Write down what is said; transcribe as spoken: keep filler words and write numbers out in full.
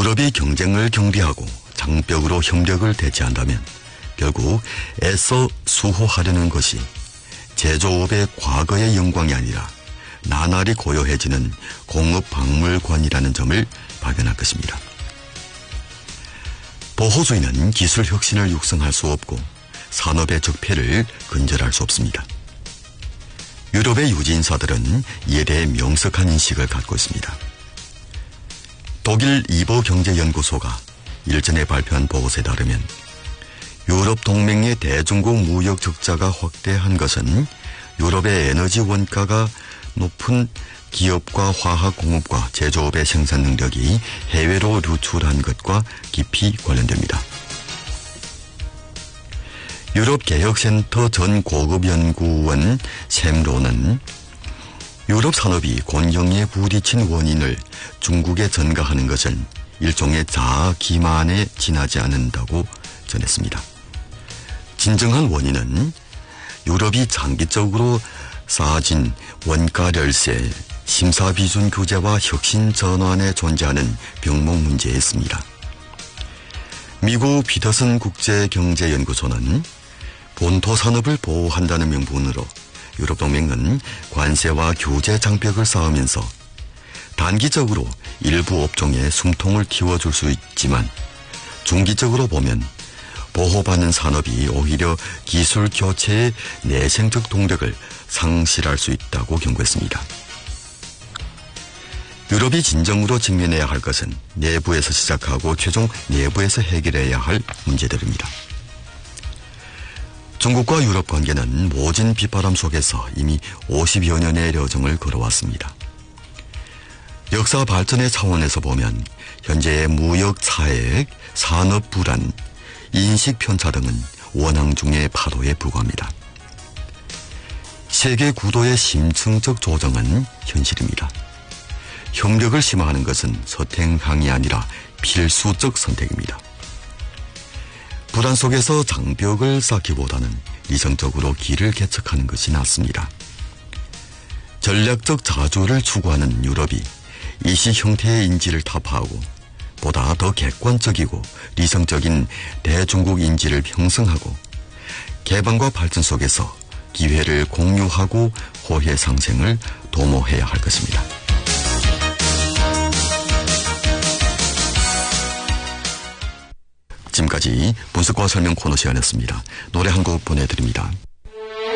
유럽이 경쟁을 경비하고 장벽으로 협력을 대체한다면 결국 애써 수호하려는 것이 제조업의 과거의 영광이 아니라 나날이 고요해지는 공업박물관이라는 점을 발견할 것입니다. 보호주의는 기술 혁신을 육성할 수 없고 산업의 적폐를 근절할 수 없습니다. 유럽의 유지인사들은 이에 대해 명석한 인식을 갖고 있습니다. 독일 이보경제연구소가 일전에 발표한 보고서에 따르면 유럽 동맹의 대중국 무역 적자가 확대한 것은 유럽의 에너지 원가가 높은 기업과 화학공업과 제조업의 생산 능력이 해외로 유출한 것과 깊이 관련됩니다. 유럽개혁센터 전 고급연구원 샘로는 유럽 산업이 곤경에 부딪힌 원인을 중국에 전가하는 것은 일종의 자아 기만에 지나지 않는다고 전했습니다. 진정한 원인은 유럽이 장기적으로 쌓아진 원가열세, 심사비준 규제와 혁신 전환에 존재하는 병목 문제에 있습니다. 미국 피터슨 국제경제연구소는 본토 산업을 보호한다는 명분으로 유럽 동맹은 관세와 규제 장벽을 쌓으면서 단기적으로 일부 업종에 숨통을 틔워줄 수 있지만 중기적으로 보면 보호받는 산업이 오히려 기술 교체의 내생적 동력을 상실할 수 있다고 경고했습니다. 유럽이 진정으로 직면해야 할 것은 내부에서 시작하고 최종 내부에서 해결해야 할 문제들입니다. 중국과 유럽 관계는 모진 빗바람 속에서 이미 오십여 년의 여정을 걸어왔습니다. 역사 발전의 차원에서 보면 현재의 무역 차액, 산업 불안, 인식 편차 등은 원앙 중의 파도에 불과합니다. 세계 구도의 심층적 조정은 현실입니다. 협력을 심화하는 것은 서탱항이 아니라 필수적 선택입니다. 불안 속에서 장벽을 쌓기보다는 이성적으로 길을 개척하는 것이 낫습니다. 전략적 자주를 추구하는 유럽이 이시 형태의 인지를 타파하고 보다 더 객관적이고理성적인 대중국 인지를 형성하고 개방과 발전 속에서 기회를 공유하고 호혜 상생을 도모해야 할 것입니다. 지금까지 분석과 설명 코너 시간이었습니다. 노래 한 곡 보내드립니다.